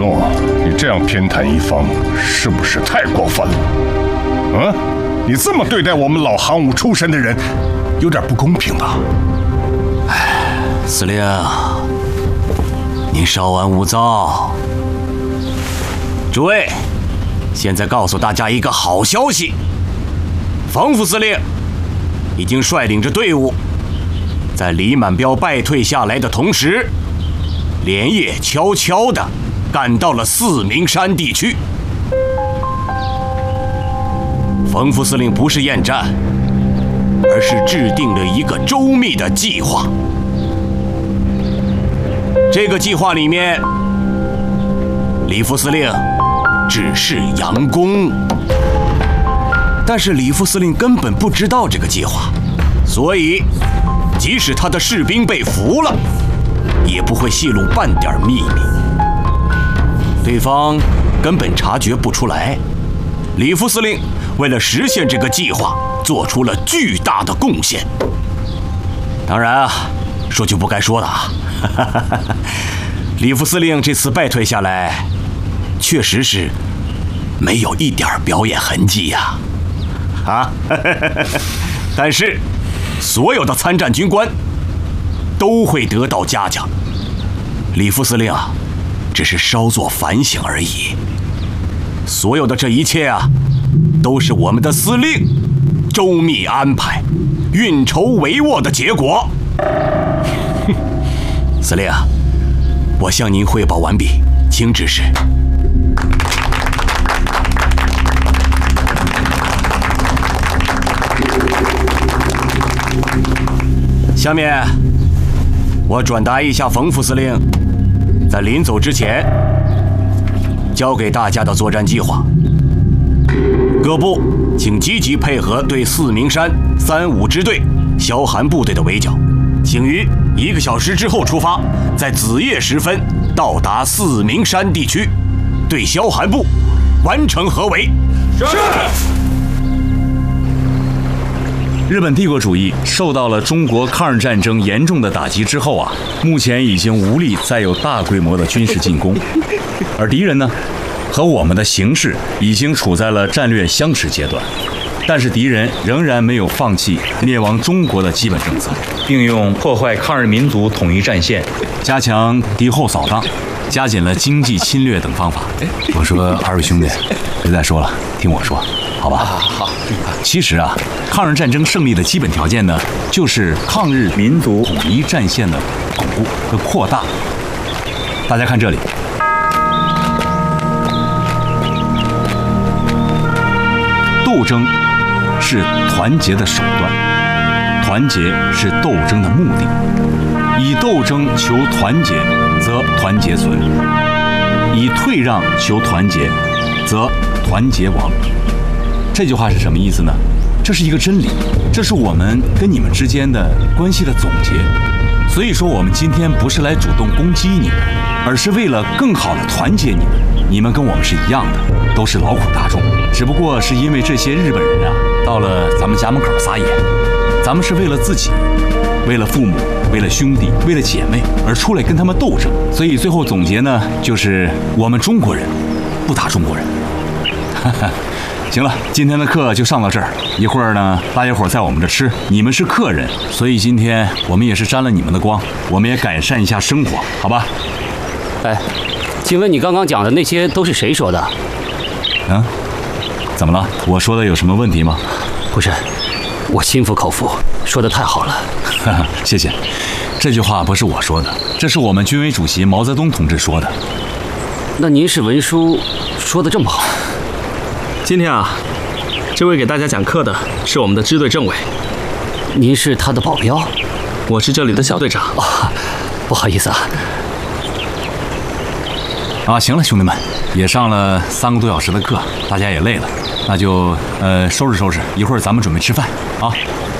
兄，你这样偏袒一方，是不是太过分了？你这么对待我们老行伍出身的人，有点不公平吧？ 司令，您稍安勿躁。诸位，现在告诉大家一个好消息，冯副司令已经率领着队伍，在李满标败退下来的同时，连夜悄悄地赶到了四明山地区。冯副司令不是厌战，而是制定了一个周密的计划。这个计划里面，李副司令只是佯攻，但是李副司令根本不知道这个计划，所以即使他的士兵被俘了，也不会泄露半点秘密，对方根本察觉不出来。李副司令为了实现这个计划，做出了巨大的贡献。当然啊，说句不该说的啊，李副司令这次败退下来，确实是没有一点表演痕迹呀，但是所有的参战军官都会得到嘉奖。李副司令啊，只是稍作反省而已。所有的这一切啊，都是我们的司令周密安排、运筹帷幄的结果。司令啊，我向您汇报完毕，请指示。下面我转达一下冯副司令在临走之前交给大家的作战计划。各部请积极配合对四明山3、5支队萧寒部队的围剿，请于1个小时之后出发，在子夜时分到达四明山地区，对萧寒部完成合围。是。 日本帝国主义受到了中国抗日战争严重的打击之后啊，目前已经无力再有大规模的军事进攻，而敌人呢，和我们的形势已经处在了战略相持阶段。但是敌人仍然没有放弃灭亡中国的基本政策，并用破坏抗日民族统一战线、加强敌后扫荡、加紧了经济侵略等方法。我说二位兄弟，别再说了，听我说，好吧？好。其实啊，抗日战争胜利的基本条件呢，就是抗日民族统一战线的巩固和扩大。大家看这里。斗争是团结的手段，团结是斗争的目的。以斗争求团结，则团结存；以退让求团结，则团结亡。这句话是什么意思呢？这是一个真理，这是我们跟你们之间的关系的总结。所以说，我们今天不是来主动攻击你们，而是为了更好的团结你们。你们跟我们是一样的，都是劳苦大众，只不过是因为这些日本人啊，到了咱们家门口撒野，咱们是为了自己，为了父母，为了兄弟，为了姐妹而出来跟他们斗争。所以最后总结呢，就是我们中国人不打中国人。行了，今天的课就上到这儿。一会儿呢，大家伙在我们这吃，你们是客人，所以今天我们也是沾了你们的光，我们也改善一下生活，好吧？ 哎，请问你刚刚讲的那些都是谁说的？ 怎么了？我说的有什么问题吗？ 不是，我心服口服，说的太好了。 谢谢。这句话不是我说的，这是我们军委主席毛泽东同志说的。 那您是文书说的这么好？ 今天啊，这位给大家讲课的是我们的支队政委。 您是他的保镖？ 我是这里的小队长。 不好意思啊。 行了，兄弟们，也上了3个多小时的课，大家也累了，那就收拾收拾，一会儿咱们准备吃饭啊。